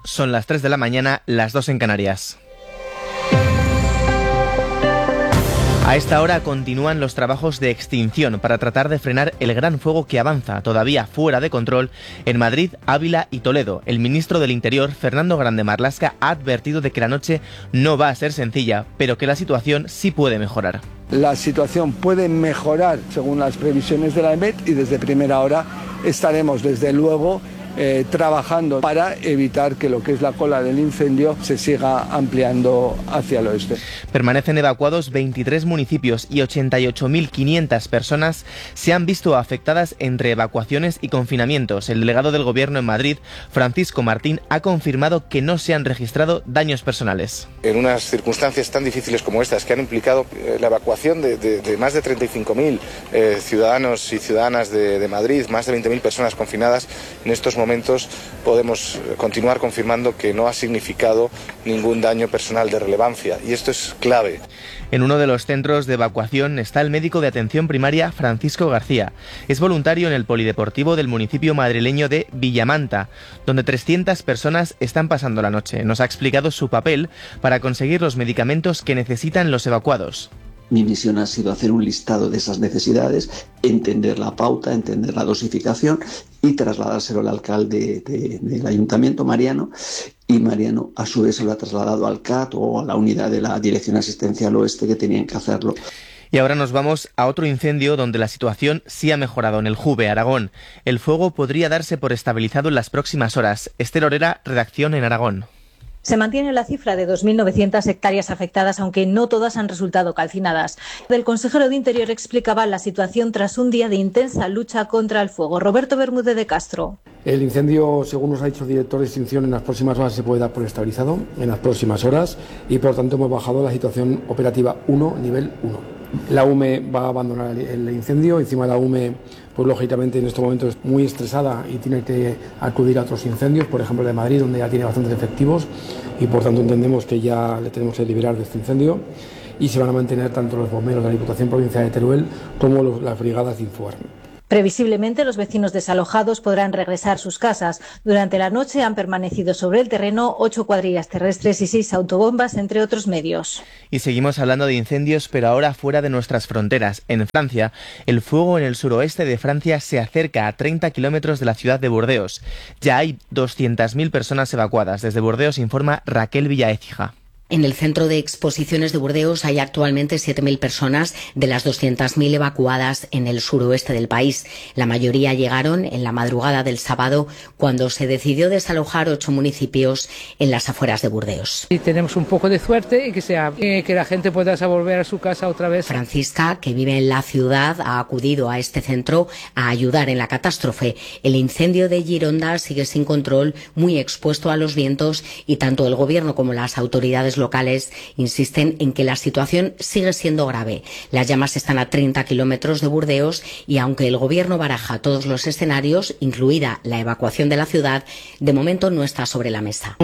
Son las 3 de la mañana, las 2 en Canarias. A esta hora continúan los trabajos de extinción para tratar de frenar el gran fuego que avanza, todavía fuera de control, en Madrid, Ávila y Toledo. El ministro del Interior, Fernando Grande Marlaska, ha advertido de que la noche no va a ser sencilla, pero que la situación sí puede mejorar. La situación puede mejorar según las previsiones de la EMET y desde primera hora estaremos desde luego trabajando para evitar que lo que es la cola del incendio se siga ampliando hacia el oeste. Permanecen evacuados 23 municipios y 88.500 personas se han visto afectadas entre evacuaciones y confinamientos. El delegado del Gobierno en Madrid, Francisco Martín, ha confirmado que no se han registrado daños personales. En unas circunstancias tan difíciles como estas, que han implicado la evacuación de más de 35.000 ciudadanos y ciudadanas de Madrid, más de 20.000 personas confinadas, en estos momentos podemos continuar confirmando que no ha significado ningún daño personal de relevancia, y esto es clave. En uno de los centros de evacuación está el médico de atención primaria Francisco García. Es voluntario en el polideportivo del municipio madrileño de Villamanta, donde 300 personas están pasando la noche. Nos ha explicado su papel para conseguir los medicamentos que necesitan los evacuados. Mi misión ha sido hacer un listado de esas necesidades, entender la pauta, entender la dosificación y trasladárselo al alcalde del ayuntamiento, Mariano, y Mariano a su vez se lo ha trasladado al CAT o a la unidad de la Dirección Asistencial Oeste que tenían que hacerlo. Y ahora nos vamos a otro incendio donde la situación sí ha mejorado, en el Jube, Aragón. El fuego podría darse por estabilizado en las próximas horas. Esther Orera, redacción en Aragón. Se mantiene la cifra de 2.900 hectáreas afectadas, aunque no todas han resultado calcinadas. El consejero de Interior explicaba la situación tras un día de intensa lucha contra el fuego. Roberto Bermúdez de Castro. El incendio, según nos ha dicho el director de extinción, en las próximas horas se puede dar por estabilizado, en las próximas horas, y por tanto hemos bajado la situación operativa 1, nivel 1. La UME va a abandonar el incendio. Encima la UME, pues lógicamente en estos momentos es muy estresada y tiene que acudir a otros incendios, por ejemplo el de Madrid, donde ya tiene bastantes efectivos, y por tanto entendemos que ya le tenemos que liberar de este incendio, y se van a mantener tanto los bomberos de la Diputación Provincial de Teruel como las brigadas de Infoarme. Previsiblemente, los vecinos desalojados podrán regresar a sus casas. Durante la noche han permanecido sobre el terreno 8 cuadrillas terrestres y 6 autobombas, entre otros medios. Y seguimos hablando de incendios, pero ahora fuera de nuestras fronteras. En Francia, el fuego en el suroeste de Francia se acerca a 30 kilómetros de la ciudad de Burdeos. Ya hay 200.000 personas evacuadas. Desde Burdeos informa Raquel Villaécija. En el centro de exposiciones de Burdeos hay actualmente 7.000 personas de las 200.000 evacuadas en el suroeste del país. La mayoría llegaron en la madrugada del sábado, cuando se decidió desalojar 8 municipios en las afueras de Burdeos. Y tenemos un poco de suerte y que la gente pueda volver a su casa otra vez. Francisca, que vive en la ciudad, ha acudido a este centro a ayudar en la catástrofe. El incendio de Gironda sigue sin control, muy expuesto a los vientos, y tanto el gobierno como las autoridades locales insisten en que la situación sigue siendo grave. Las llamas están a 30 kilómetros de Burdeos, y aunque el gobierno baraja todos los escenarios, incluida la evacuación de la ciudad, de momento no está sobre la mesa.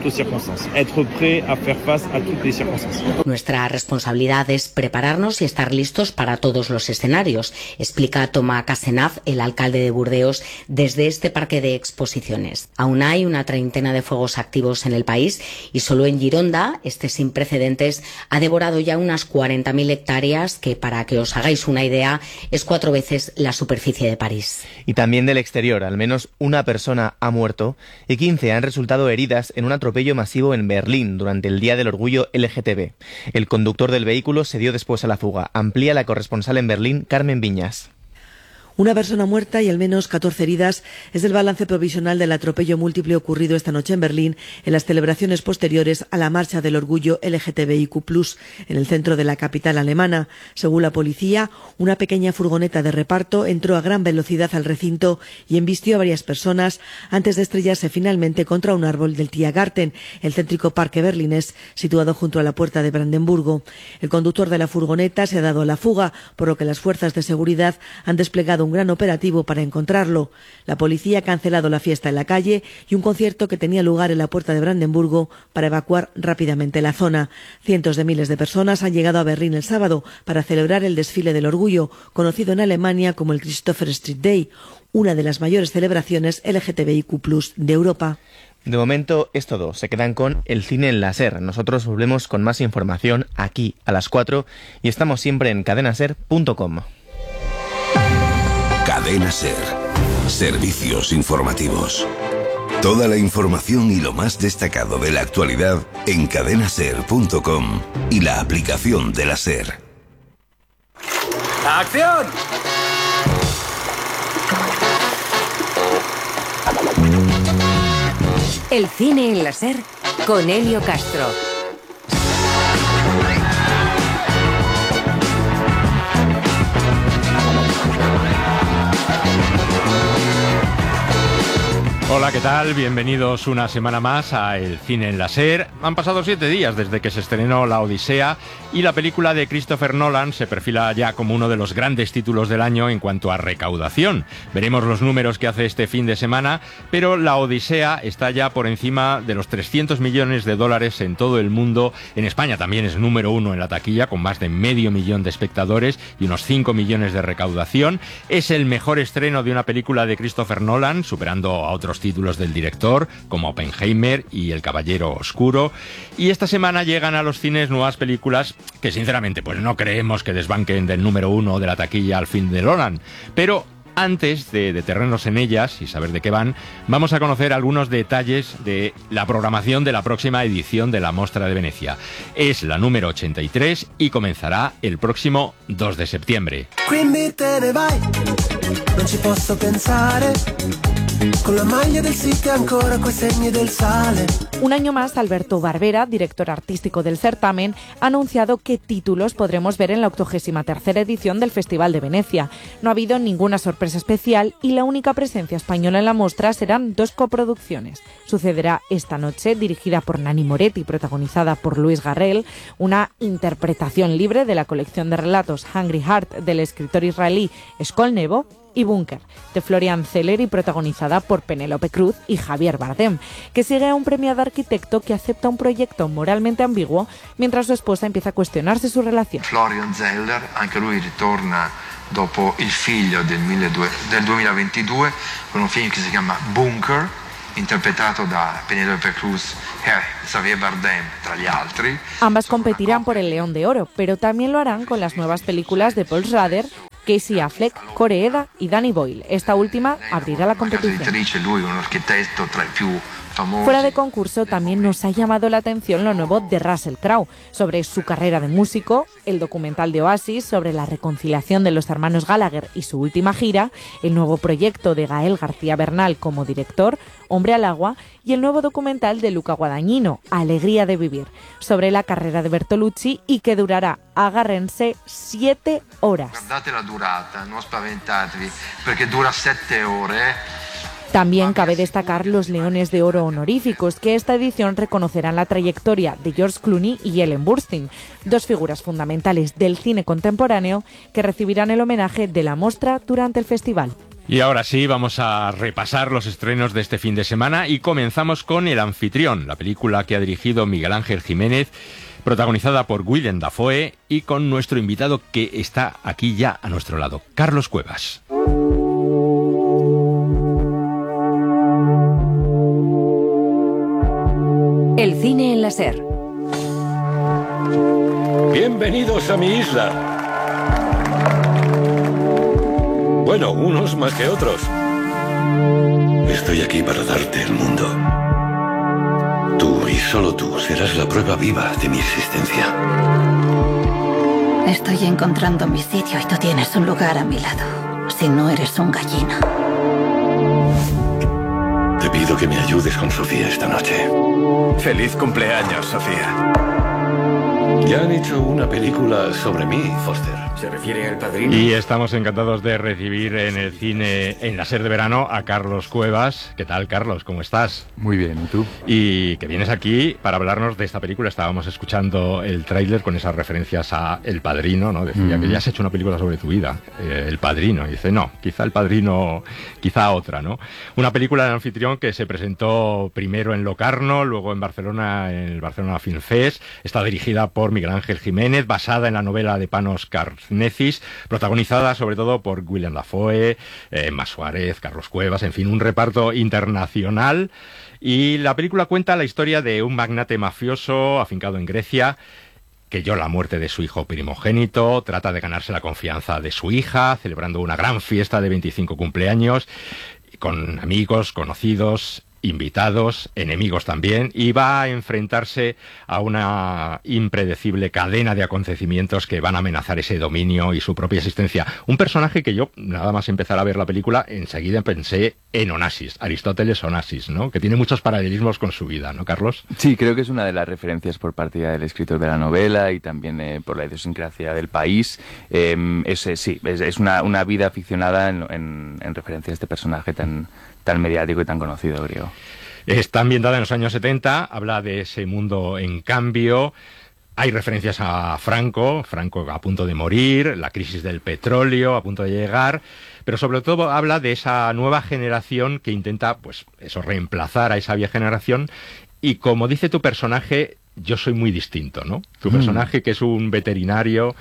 Nuestra responsabilidad es prepararnos y estar listos para todos los escenarios, explica Thomas Casenave, el alcalde de Burdeos, desde este parque de exposiciones. Aún hay una treintena de fuegos activos en el país, y solo en Gironda, este sin precedentes, ha devorado ya unas 40.000 hectáreas, que, para que os hagáis una idea, es 4 veces la superficie de París. Y también del exterior, al menos una persona ha muerto y 15 han resultado heridas en un atropello masivo en Berlín durante el Día del Orgullo LGTB. El conductor del vehículo se dio después a la fuga. Amplía la corresponsal en Berlín, Carmen Viñas. Una persona muerta y al menos 14 heridas es el balance provisional del atropello múltiple ocurrido esta noche en Berlín en las celebraciones posteriores a la marcha del orgullo LGTBIQ+, en el centro de la capital alemana. Según la policía, una pequeña furgoneta de reparto entró a gran velocidad al recinto y embistió a varias personas antes de estrellarse finalmente contra un árbol del Tiergarten, el céntrico parque berlinés situado junto a la puerta de Brandenburgo. El conductor de la furgoneta se ha dado a la fuga, por lo que las fuerzas de seguridad han desplegado un gran operativo para encontrarlo. La policía ha cancelado la fiesta en la calle y un concierto que tenía lugar en la puerta de Brandenburgo para evacuar rápidamente la zona. Cientos de miles de personas han llegado a Berlín el sábado para celebrar el desfile del orgullo, conocido en Alemania como el Christopher Street Day, una de las mayores celebraciones LGTBIQ+ de Europa. De momento es todo. Se quedan con el cine en la SER. Nosotros volvemos con más información aquí a las 4 y estamos siempre en cadenaser.com. Cadena SER. Servicios informativos. Toda la información y lo más destacado de la actualidad en cadenaser.com y la aplicación de la SER. ¡Acción! El cine en la SER con Elio Castro. Hola, ¿qué tal? Bienvenidos una semana más a El Cine en la SER. Han pasado 7 días desde que se estrenó La Odisea y la película de Christopher Nolan se perfila ya como uno de los grandes títulos del año en cuanto a recaudación. Veremos los números que hace este fin de semana, pero La Odisea está ya por encima de los 300 millones de dólares en todo el mundo. En España también es número 1 en la taquilla, con más de 500.000 de espectadores y unos 5 millones de recaudación. Es el mejor estreno de una película de Christopher Nolan, superando a otros títulos del director, como Oppenheimer y El Caballero Oscuro. Y esta semana llegan a los cines nuevas películas que sinceramente pues no creemos que desbanquen del número 1 de la taquilla al fin de Nolan. Pero antes de detenernos en ellas y saber de qué van, vamos a conocer algunos detalles de la programación de la próxima edición de la Mostra de Venecia. Es la número 83 y comenzará el próximo 2 de septiembre. Quindi te ne vai, non ci posso pensare. Con la maglia del City ancora coi segni del sale. Un año más, Alberto Barbera, director artístico del certamen, ha anunciado qué títulos podremos ver en la 83ª edición del Festival de Venecia. No ha habido ninguna sorpresa especial y la única presencia española en la muestra serán 2 coproducciones. Sucederá esta noche, dirigida por Nani Moretti, protagonizada por Luis Garrel, una interpretación libre de la colección de relatos Hungry Heart del escritor israelí Eshkol Nevo, y Búnker, de Florian Zeller y protagonizada por Penélope Cruz y Javier Bardem, que sigue a un premiado arquitecto que acepta un proyecto moralmente ambiguo mientras su esposa empieza a cuestionarse su relación. Florian Zeller, anche lui ritorna dopo Il figlio del 2022 con un film che si chiama Bunker, interpretato da Penélope Cruz e Javier Bardem, tra gli altri. Ambas competirán por el León de Oro, pero también lo harán con las nuevas películas de Paul Schrader, Casey Affleck, Corey Eda y Danny Boyle. Esta última abrirá la competición. Fuera de concurso, también nos ha llamado la atención lo nuevo de Russell Crowe, sobre su carrera de músico, el documental de Oasis sobre la reconciliación de los hermanos Gallagher y su última gira, el nuevo proyecto de Gael García Bernal como director, Hombre al agua, y el nuevo documental de Luca Guadagnino, Alegría de vivir, sobre la carrera de Bertolucci y que durará, agárrense, 7 horas. Guardate la durata, non spaventatevi, perché dura 7 ore. También cabe destacar los Leones de Oro honoríficos, que esta edición reconocerán la trayectoria de George Clooney y Ellen Burstyn, 2 figuras fundamentales del cine contemporáneo que recibirán el homenaje de la Mostra durante el festival. Y ahora sí, vamos a repasar los estrenos de este fin de semana y comenzamos con El Anfitrión, la película que ha dirigido Miguel Ángel Jiménez, protagonizada por Willem Dafoe y con nuestro invitado que está aquí ya a nuestro lado, Carlos Cuevas. El cine en la SER. Bienvenidos a mi isla. Bueno, unos más que otros. Estoy aquí para darte el mundo. Tú y solo tú serás la prueba viva de mi existencia. Estoy encontrando mi sitio y tú tienes un lugar a mi lado. Si no eres un gallina. Te pido que me ayudes con Sofía esta noche. ¡Feliz cumpleaños, Sofía! Ya han hecho una película sobre mí, Foster. ¿Se refiere al Padrino? Y estamos encantados de recibir en el cine en la SER de verano a Carlos Cuevas. ¿Qué tal, Carlos? ¿Cómo estás? Muy bien, ¿y tú? Y que vienes aquí para hablarnos de esta película. Estábamos escuchando el tráiler con esas referencias a El Padrino, ¿no? Decía que ya has hecho una película sobre tu vida, El Padrino. Y dice, no, quizá El Padrino, quizá otra, ¿no? Una película de Anfitrión que se presentó primero en Locarno, luego en Barcelona, en el Barcelona Film Fest. Está dirigida por Miguel Ángel Jiménez, basada en la novela de Panos Karnecis, protagonizada sobre todo por Willem Dafoe, Emma Suárez, Carlos Cuevas, en fin, un reparto internacional. Y la película cuenta la historia de un magnate mafioso afincado en Grecia que llora la muerte de su hijo primogénito, trata de ganarse la confianza de su hija, celebrando una gran fiesta de 25 cumpleaños, con amigos, conocidos, invitados, enemigos también, y va a enfrentarse a una impredecible cadena de acontecimientos que van a amenazar ese dominio y su propia existencia. Un personaje que yo, nada más empezar a ver la película, enseguida pensé en Onassis, Aristóteles Onassis, ¿no? Que tiene muchos paralelismos con su vida, ¿no, Carlos? Sí, creo que es una de las referencias por parte del escritor de la novela y también por la idiosincrasia del país. Es una vida ficcionada en referencia a este personaje tan mediático y tan conocido griego. Está ambientada en los años 70, habla de ese mundo en cambio. Hay referencias a Franco a punto de morir, la crisis del petróleo a punto de llegar, pero sobre todo habla de esa nueva generación que intenta, pues eso, reemplazar a esa vieja generación. Y como dice tu personaje, yo soy muy distinto, ¿no? Tu personaje, que es un veterinario,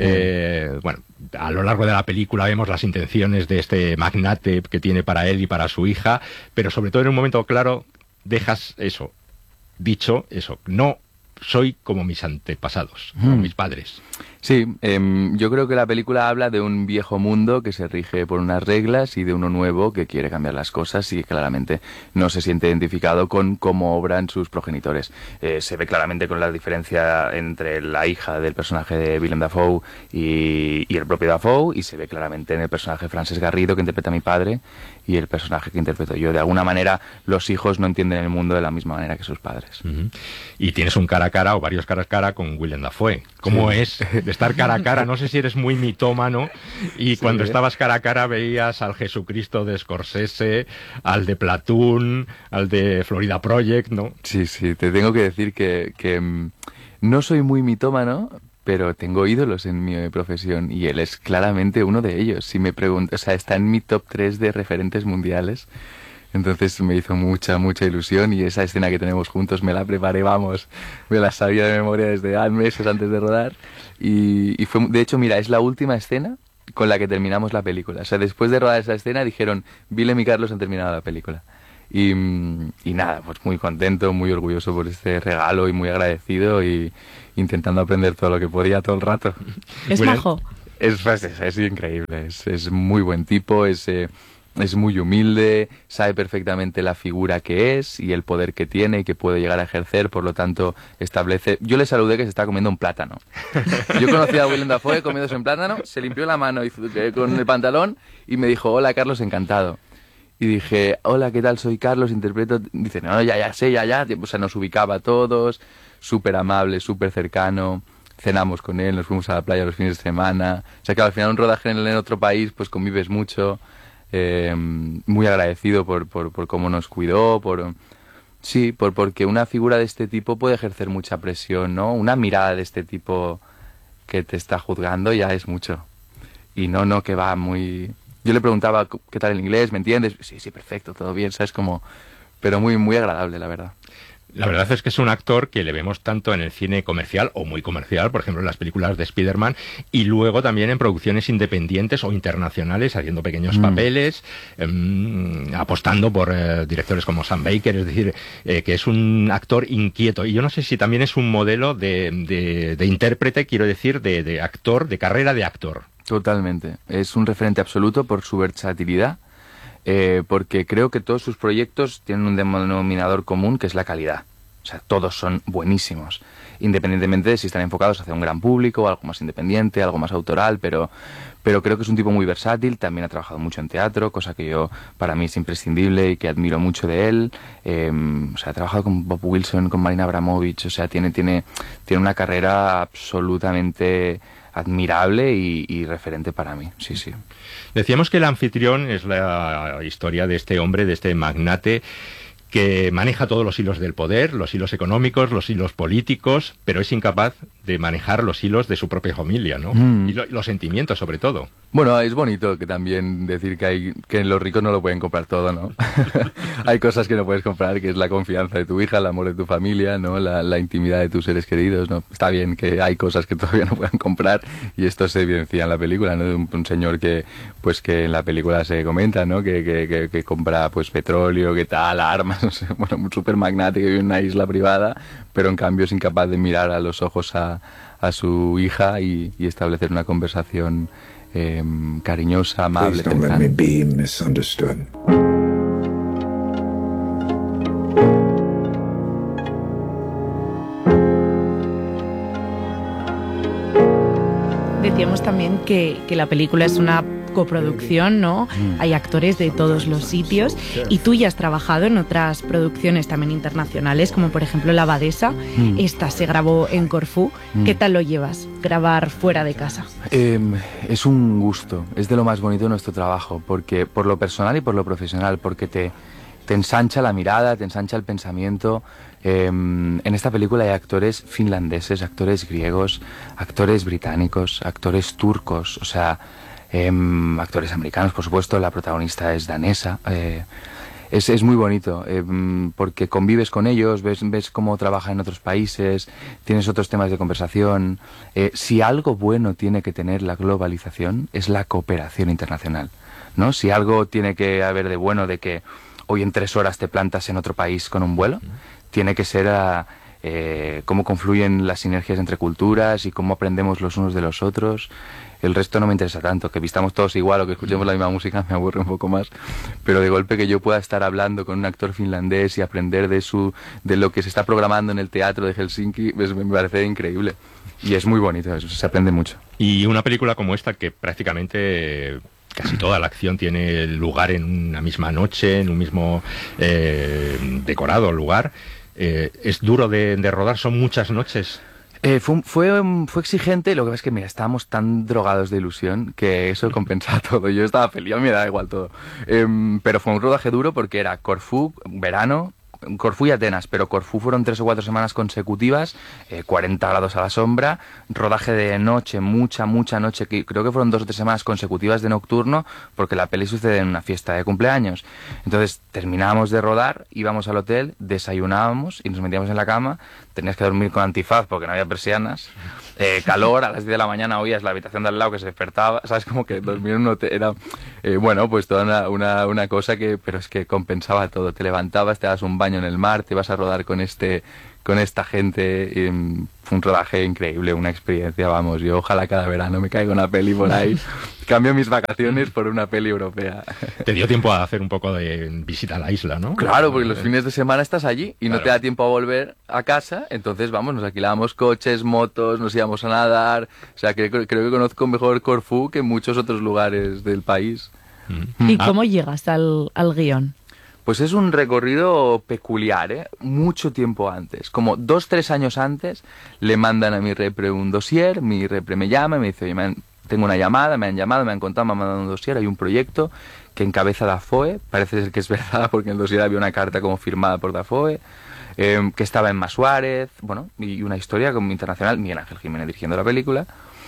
bueno, a lo largo de la película vemos las intenciones de este magnate que tiene para él y para su hija, pero sobre todo en un momento claro dejas eso, dicho eso, no soy como mis antepasados, como mis padres. Sí, yo creo que la película habla de un viejo mundo que se rige por unas reglas y de uno nuevo que quiere cambiar las cosas y que claramente no se siente identificado con cómo obran sus progenitores. Se ve claramente con la diferencia entre la hija del personaje de Willem Dafoe y el propio Dafoe, y se ve claramente en el personaje de Francesc Garrido, que interpreta a mi padre, y el personaje que interpreto yo. De alguna manera, los hijos no entienden el mundo de la misma manera que sus padres. Y tienes un cara a cara o varios caras a cara con Willem Dafoe. ¿Cómo es de estar cara a cara? No sé si eres muy mitómano y cuando estabas cara a cara veías al Jesucristo de Scorsese, al de Platoon, al de Florida Project, ¿no? Sí, te tengo que decir que no soy muy mitómano, pero tengo ídolos en mi profesión y él es claramente uno de ellos. Si me pregunto, o sea, está en mi top 3 de referentes mundiales. Entonces me hizo mucha ilusión, y esa escena que tenemos juntos me la preparé, me la sabía de memoria desde meses antes de rodar, y fue, de hecho, mira, es la última escena con la que terminamos la película. O sea, después de rodar esa escena dijeron, Willem y Carlos han terminado la película. Y nada, pues muy contento, muy orgulloso por este regalo y muy agradecido, y intentando aprender todo lo que podía todo el rato. ¿Es majo? Es increíble, es muy buen tipo, es muy humilde, sabe perfectamente la figura que es y el poder que tiene y que puede llegar a ejercer, por lo tanto establece... Yo le saludé que se estaba comiendo un plátano. Yo conocí a Willem Dafoe comiéndose un plátano, se limpió la mano con el pantalón y me dijo, hola Carlos, encantado. Y dije, hola, ¿qué tal? Soy Carlos, interpreto... Dice, no, ya sé. O sea, nos ubicaba a todos, súper amable, súper cercano. Cenamos con él, nos fuimos a la playa los fines de semana. O sea, que al final un rodaje en otro país, pues convives mucho. Muy agradecido por cómo nos cuidó, porque una figura de este tipo puede ejercer mucha presión, ¿no? Una mirada de este tipo que te está juzgando ya es mucho. Y no que va muy... Yo le preguntaba, ¿qué tal el inglés? ¿Me entiendes? Sí, perfecto, todo bien, ¿sabes? Pero muy agradable, la verdad. La verdad es que es un actor que le vemos tanto en el cine comercial o muy comercial, por ejemplo en las películas de Spider-Man, y luego también en producciones independientes o internacionales, haciendo pequeños papeles, apostando por directores como Sam Baker, es decir, que es un actor inquieto. Y yo no sé si también es un modelo de intérprete, quiero decir, de actor, de carrera de actor. Totalmente. Es un referente absoluto por su versatilidad. Porque creo que todos sus proyectos tienen un denominador común, que es la calidad. O sea, todos son buenísimos, independientemente de si están enfocados hacia un gran público, algo más independiente, algo más autoral, pero creo que es un tipo muy versátil. También ha trabajado mucho en teatro, cosa que para mí es imprescindible y que admiro mucho de él. O sea, ha trabajado con Bob Wilson, con Marina Abramovich, o sea, tiene una carrera absolutamente admirable y referente para mí, sí. Decíamos que el anfitrión es la historia de este hombre, de este magnate, que maneja todos los hilos del poder, los hilos económicos, los hilos políticos, pero es incapaz de manejar los hilos de su propia familia, ¿no? Y los sentimientos, sobre todo. Bueno, es bonito que también decir que los ricos no lo pueden comprar todo, ¿no? Hay cosas que no puedes comprar, que es la confianza de tu hija, el amor de tu familia, ¿no? La intimidad de tus seres queridos, ¿no? Está bien que hay cosas que todavía no puedan comprar y esto se evidencia en la película, ¿no? Un señor que en la película se comenta, ¿no? Que compra pues petróleo, que tal, armas, no sé, bueno, un super magnate que vive en una isla privada, pero en cambio es incapaz de mirar a los ojos a su hija y establecer una conversación cariñosa, amable, cercana. Decíamos también que la película es una coproducción, ¿no? Hay actores de todos los sitios y tú ya has trabajado en otras producciones también internacionales, como por ejemplo La Abadesa. Esta se grabó en Corfú. ¿Qué tal lo llevas, grabar fuera de casa? Es un gusto, es de lo más bonito de nuestro trabajo, porque por lo personal y por lo profesional, porque te ensancha la mirada, te ensancha el pensamiento. En esta película hay actores finlandeses, actores griegos, actores británicos, actores turcos, o sea, actores americanos, por supuesto. La protagonista es danesa. Es muy bonito porque convives con ellos, ves cómo trabajan en otros países, tienes otros temas de conversación. Si algo bueno tiene que tener la globalización es la cooperación internacional, ¿no? Si algo tiene que haber de bueno de que hoy en 3 horas te plantas en otro país con un vuelo, tiene que ser cómo confluyen las sinergias entre culturas y cómo aprendemos los unos de los otros. El resto no me interesa tanto, que vistamos todos igual o que escuchemos la misma música me aburre un poco más, pero de golpe que yo pueda estar hablando con un actor finlandés y aprender de lo que se está programando en el teatro de Helsinki, pues me parece increíble. Y es muy bonito, eso, se aprende mucho. Y una película como esta, que prácticamente casi toda la acción tiene lugar en una misma noche, en un mismo decorado lugar, es duro de rodar, son muchas noches. Fue exigente, lo que pasa es que mira, estábamos tan drogados de ilusión que eso compensaba todo. Yo estaba feliz, a mí me da igual todo. Pero fue un rodaje duro porque era Corfú, verano, Corfú y Atenas, pero Corfú fueron 3 o 4 semanas consecutivas, 40 grados a la sombra, rodaje de noche, mucha noche, que creo que fueron 2 o 3 semanas consecutivas de nocturno, porque la peli sucede en una fiesta de cumpleaños. Entonces terminábamos de rodar, íbamos al hotel, desayunábamos y nos metíamos en la cama, tenías que dormir con antifaz porque no había persianas, calor, a las 10 de la mañana oías la habitación de al lado que se despertaba, ¿sabes? Como que dormir en un hotel era, pues toda una cosa pero es que compensaba todo. Te levantabas, te dabas un baño en el mar, te ibas a rodar con esta gente. Fue un rodaje increíble, una experiencia, vamos. Yo ojalá cada verano me caiga una peli por ahí. Cambio mis vacaciones por una peli europea. Te dio tiempo a hacer un poco de visita a la isla, ¿no? Claro, porque los fines de semana estás allí y no te da tiempo a volver a casa. Entonces, vamos, nos alquilábamos coches, motos, nos íbamos a nadar. O sea, creo que conozco mejor Corfú que muchos otros lugares del país. ¿Y cómo llegas al guión? Pues es un recorrido peculiar, mucho tiempo antes, como 2-3 años antes, le mandan a mi repre un dossier, mi repre me llama y me dice, oye, tengo una llamada, me han llamado, me han contado, me han mandado un dossier, hay un proyecto que encabeza Dafoe, parece ser que es verdad porque en el dossier había una carta como firmada por Dafoe, que estaba en Emma Suárez, bueno, y una historia como internacional, Miguel Ángel Jiménez dirigiendo la película.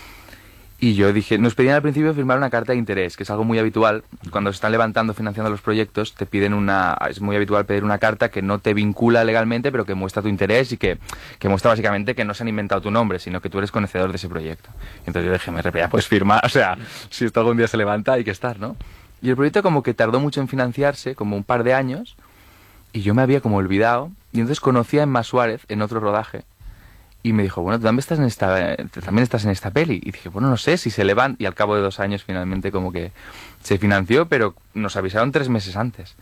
Y yo dije, nos pedían al principio firmar una carta de interés, que es algo muy habitual. Cuando se están levantando, financiando los proyectos, te piden es muy habitual pedir una carta que no te vincula legalmente, pero que muestra tu interés y que muestra básicamente que no se han inventado tu nombre, sino que tú eres conocedor de ese proyecto. Y entonces yo dije, ya puedes firmar, o sea, si esto algún día se levanta hay que estar, ¿no? Y el proyecto como que tardó mucho en financiarse, como un par de años, y yo me había como olvidado, y entonces conocí a Emma Suárez en otro rodaje, y me dijo, bueno, tú también estás en esta peli. Y dije, bueno, no sé si se levanta. Y al cabo de 2 años finalmente como que se financió, pero nos avisaron 3 meses antes.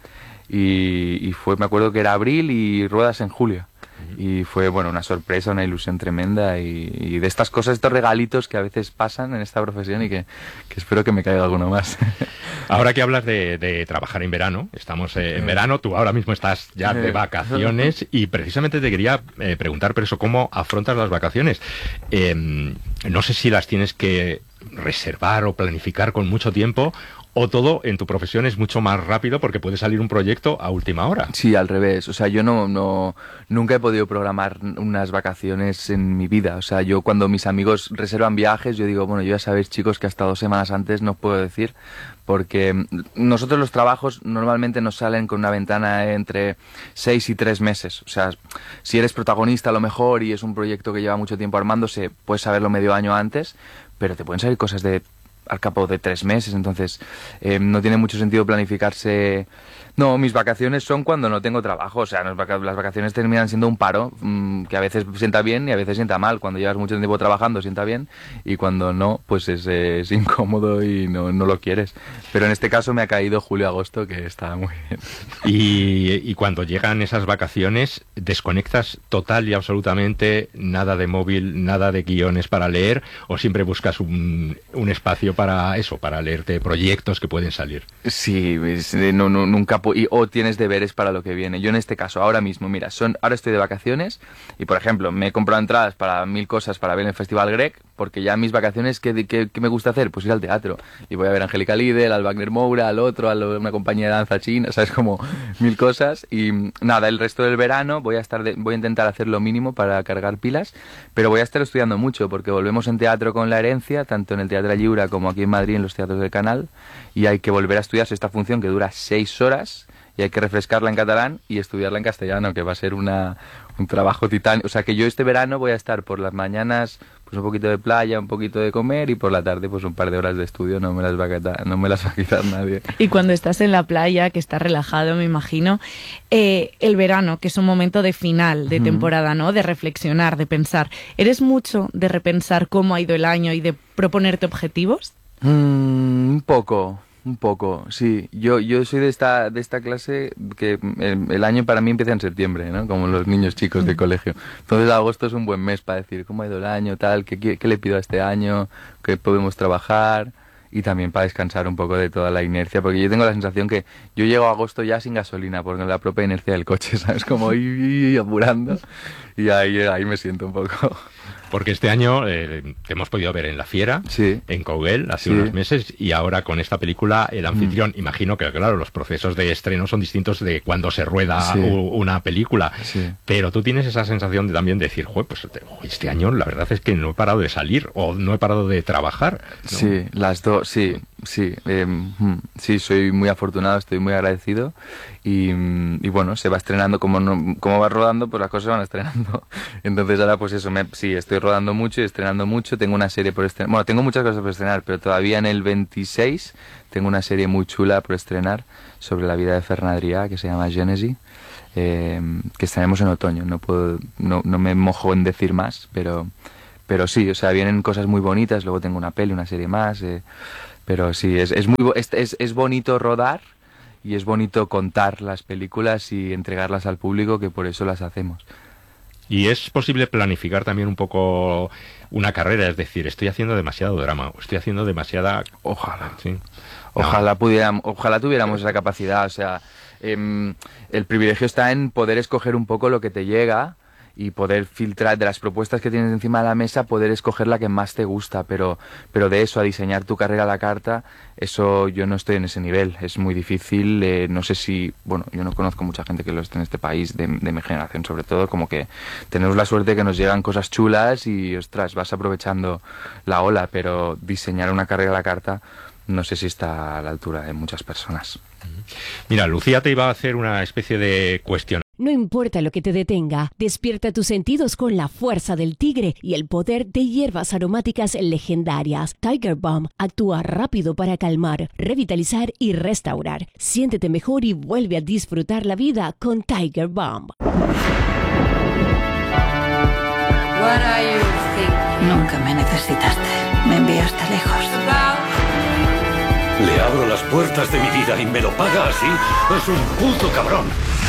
Y me acuerdo que era abril y ruedas en julio. Y fue, bueno, una sorpresa, una ilusión tremenda y de estas cosas, estos regalitos que a veces pasan en esta profesión y que espero que me caiga alguno más. Ahora que hablas de trabajar en verano, estamos en verano, tú ahora mismo estás ya de vacaciones y precisamente te quería preguntar, por eso, ¿cómo afrontas las vacaciones? No sé si las tienes que reservar o planificar con mucho tiempo O todo en tu profesión es mucho más rápido porque puede salir un proyecto a última hora. Sí, al revés. O sea, yo nunca he podido programar unas vacaciones en mi vida. O sea, yo cuando mis amigos reservan viajes, yo digo, bueno, yo ya sabéis, chicos, que hasta 2 semanas antes no os puedo decir, porque nosotros los trabajos normalmente nos salen con una ventana entre 6 y 3 meses. O sea, si eres protagonista a lo mejor y es un proyecto que lleva mucho tiempo armándose, puedes saberlo medio año antes, pero te pueden salir cosas al cabo de 3 meses, entonces no tiene mucho sentido planificarse. No, mis vacaciones son cuando no tengo trabajo, o sea, las vacaciones terminan siendo un paro, que a veces sienta bien y a veces sienta mal. Cuando llevas mucho tiempo trabajando sienta bien, y cuando no, pues es incómodo y no lo quieres. Pero en este caso me ha caído julio-agosto, que está muy bien. Y cuando llegan esas vacaciones, ¿desconectas total y absolutamente, nada de móvil, nada de guiones para leer, o siempre buscas un espacio para eso, para leerte proyectos que pueden salir? Sí, nunca o tienes deberes para lo que viene. Yo en este caso, ahora mismo, mira, ahora estoy de vacaciones y, por ejemplo, me he comprado entradas para 1000 cosas para ver el Festival Grec, porque ya en mis vacaciones, ¿qué me gusta hacer? Pues ir al teatro. Y voy a ver a Angélica Lidl, al Wagner Moura, al otro, a una compañía de danza china, ¿sabes? Como 1000 cosas. Y nada, el resto del verano voy a intentar hacer lo mínimo para cargar pilas, pero voy a estar estudiando mucho, porque volvemos en teatro con La Herencia, tanto en el Teatro Lliure como aquí en Madrid, en los teatros del Canal, y hay que volver a estudiarse esta función que dura 6 horas, y hay que refrescarla en catalán y estudiarla en castellano, que va a ser un trabajo titánico. O sea, que yo este verano voy a estar por las mañanas pues un poquito de playa, un poquito de comer, y por la tarde pues un par de horas de estudio. No me las va a quitar nadie. Y cuando estás en la playa, que estás relajado, me imagino, el verano, que es un momento de final de temporada, ¿no? De reflexionar, de pensar. ¿Eres mucho de repensar cómo ha ido el año y de proponerte objetivos? Un poco, sí. Yo soy de esta clase que el año para mí empieza en septiembre, ¿no? Como los niños chicos de colegio. Entonces agosto es un buen mes para decir cómo ha ido el año, tal, qué le pido a este año, qué podemos trabajar, y también para descansar un poco de toda la inercia, porque yo tengo la sensación que yo llego a agosto ya sin gasolina, porque la propia inercia del coche, ¿sabes? Como ir apurando, y ahí me siento un poco. Porque este año te hemos podido ver en La Fiera, sí, en Coguel, hace unos meses, y ahora con esta película, El Anfitrión. Imagino que, claro, los procesos de estreno son distintos de cuando se rueda una película. Sí. Pero tú tienes esa sensación de también decir, pues este año la verdad es que no he parado de salir, o no he parado de trabajar, ¿no? Sí, las dos, sí. Sí, soy muy afortunado, estoy muy agradecido, y bueno, se va estrenando como va rodando, pues las cosas se van estrenando. Entonces ahora pues eso, sí, estoy rodando mucho y estrenando mucho. Tengo una serie por estrenar, bueno, tengo muchas cosas por estrenar, pero todavía en el 26 tengo una serie muy chula por estrenar sobre la vida de Ferran Adrià, que se llama Génesis, que estrenaremos en otoño. No me mojo en decir más, pero sí, o sea, vienen cosas muy bonitas. Luego tengo una serie más, pero sí, es bonito rodar, y es bonito contar las películas y entregarlas al público, que por eso las hacemos. Y es posible planificar también un poco una carrera, es decir, estoy haciendo demasiado drama, o estoy haciendo demasiada... Ojalá, sí. Ojalá tuviéramos esa capacidad, o sea, el privilegio está en poder escoger un poco lo que te llega, y poder filtrar de las propuestas que tienes encima de la mesa, poder escoger la que más te gusta, pero de eso a diseñar tu carrera a la carta, eso yo no estoy en ese nivel, es muy difícil. No sé si, bueno, yo no conozco mucha gente que lo esté en este país, de mi generación sobre todo, como que tenemos la suerte que nos llegan cosas chulas y, ostras, vas aprovechando la ola, pero diseñar una carrera a la carta no sé si está a la altura de muchas personas. Mira, Lucía te iba a hacer una especie de cuestión. No importa lo que te detenga, despierta tus sentidos con la fuerza del tigre y el poder de hierbas aromáticas legendarias. Tiger Balm actúa rápido para calmar, revitalizar y restaurar. Siéntete mejor y vuelve a disfrutar la vida con Tiger Balm. Nunca me necesitaste. Me enviaste lejos. Le abro las puertas de mi vida y me lo paga así. Es un puto cabrón.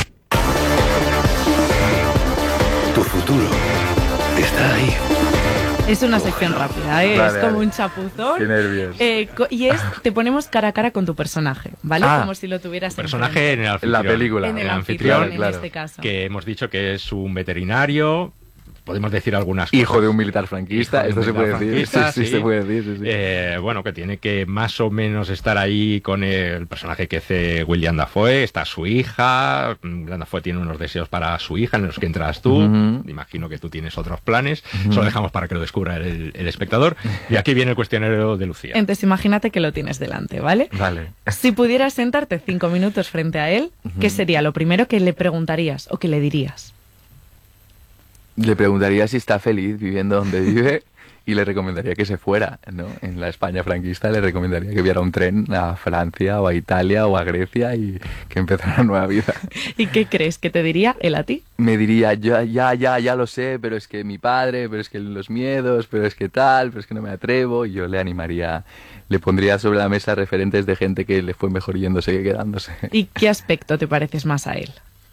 Tu futuro está ahí. Es una sección rápida, ¿eh? Vale, es como un chapuzón. Qué nervios. Y te ponemos cara a cara con tu personaje, ¿vale? Como si lo tuvieras personaje en el anfitrión. En la película. En el anfitrión, claro. En este caso. Que hemos dicho que es un veterinario, podemos decir algunas cosas. Hijo de un militar franquista, esto se puede decir. Sí, se puede decir. Sí. Bueno, que tiene que más o menos estar ahí con el personaje que hace William Dafoe, está su hija, William Dafoe tiene unos deseos para su hija en los que entras tú, imagino que tú tienes otros planes, solo dejamos para que lo descubra el espectador, y aquí viene el cuestionario de Lucía. Entonces imagínate que lo tienes delante, ¿vale? Vale. Si pudieras sentarte 5 minutos frente a él, ¿qué sería lo primero que le preguntarías o que le dirías? Le preguntaría si está feliz viviendo donde vive y le recomendaría que se fuera, ¿no? En la España franquista le recomendaría que viera un tren a Francia o a Italia o a Grecia y que empezara una nueva vida. ¿Y qué crees que te diría él a ti? Me diría, ya lo sé, pero es que mi padre, pero es que los miedos, pero es que tal, pero es que no me atrevo. Y yo le animaría, le pondría sobre la mesa referentes de gente que le fue mejor yéndose que quedándose. ¿Y qué aspecto te pareces más a él?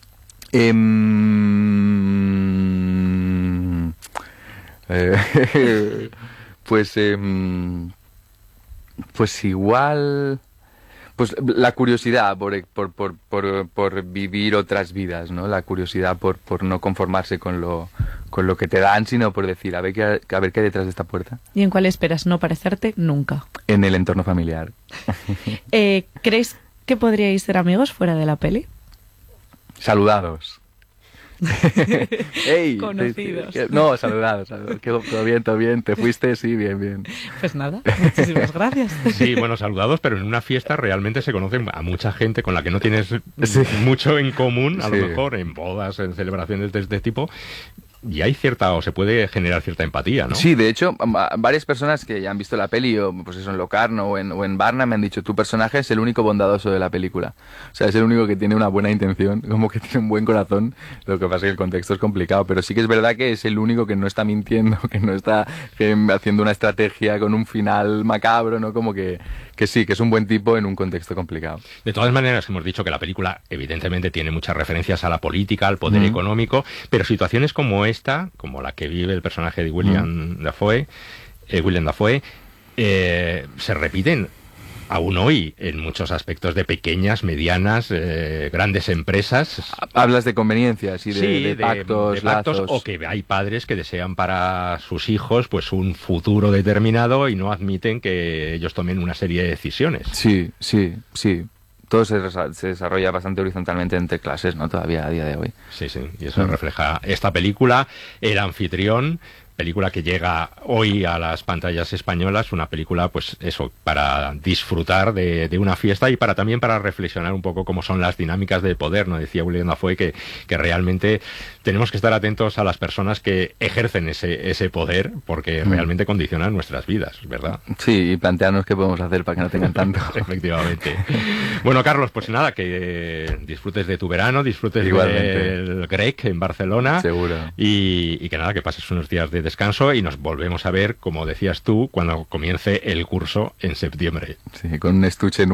Pues igual, pues la curiosidad por vivir otras vidas, ¿no? La curiosidad por no conformarse con lo que te dan, sino por decir, a ver qué hay detrás de esta puerta. ¿Y en cuál esperas no parecerte nunca? En el entorno familiar. ¿Crees que podríais ser amigos fuera de la peli? Saludados. Hey, conocidos. No, saludados. Todo bien, te fuiste, sí, bien. Pues nada, muchísimas gracias. Sí, bueno, saludados, pero en una fiesta realmente se conocen a mucha gente con la que no tienes mucho en común, a lo mejor en bodas, en celebraciones de este tipo. Y hay se puede generar cierta empatía, ¿no? Sí, de hecho, varias personas que ya han visto la peli, o pues eso, en Locarno o en Varna, me han dicho, tu personaje es el único bondadoso de la película. O sea, es el único que tiene una buena intención, como que tiene un buen corazón. Lo que pasa es que el contexto es complicado, pero sí que es verdad que es el único que no está mintiendo, que no está haciendo una estrategia con un final macabro, ¿no? Como que sí, que es un buen tipo en un contexto complicado. De todas maneras, hemos dicho que la película evidentemente tiene muchas referencias a la política, al poder económico, pero situaciones como esta, como la que vive el personaje de William Dafoe, se repiten aún hoy en muchos aspectos de pequeñas, medianas, grandes empresas. Hablas de conveniencias y de pactos, lazos. O que hay padres que desean para sus hijos pues un futuro determinado y no admiten que ellos tomen una serie de decisiones. Sí. Todo se desarrolla bastante horizontalmente entre clases, ¿no? Todavía a día de hoy. Sí, y eso refleja esta película, El anfitrión, película que llega hoy a las pantallas españolas, una película, pues eso, para disfrutar de una fiesta y también para reflexionar un poco cómo son las dinámicas del poder, ¿no? Decía William Dafoe que realmente tenemos que estar atentos a las personas que ejercen ese poder, porque realmente condicionan nuestras vidas, ¿verdad? Sí, y plantearnos qué podemos hacer para que no tengan tanto. Efectivamente. Bueno, Carlos, pues nada, que disfrutes de tu verano, disfrutes del Grec en Barcelona. Seguro. Y que nada, que pases unos días de descanso y nos volvemos a ver, como decías tú, cuando comience el curso en septiembre. Sí, con un estuche